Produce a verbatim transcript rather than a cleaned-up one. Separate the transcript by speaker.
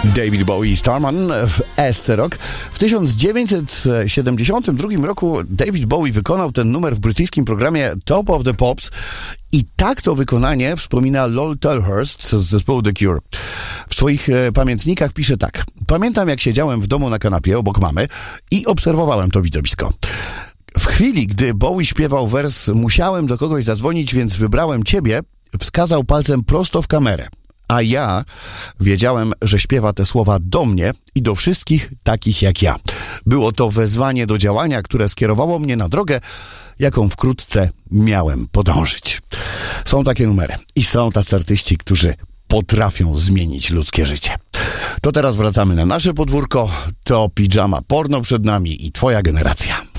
Speaker 1: David Bowie i Starman w E S C Rock. W tysiąc dziewięćset siedemdziesiątym drugim roku David Bowie wykonał ten numer w brytyjskim programie Top of the Pops i tak to wykonanie wspomina Lol Tolhurst z zespołu The Cure. W swoich e, pamiętnikach pisze tak. Pamiętam, jak siedziałem w domu na kanapie obok mamy i obserwowałem to widowisko. W chwili, gdy Bowie śpiewał wers musiałem do kogoś zadzwonić, więc wybrałem ciebie, wskazał palcem prosto w kamerę. A ja wiedziałem, że śpiewa te słowa do mnie i do wszystkich takich jak ja. Było to wezwanie do działania, które skierowało mnie na drogę, jaką wkrótce miałem podążyć. Są takie numery i są tacy artyści, którzy potrafią zmienić ludzkie życie. To teraz wracamy na nasze podwórko. To Pijama Porno przed nami i twoja generacja.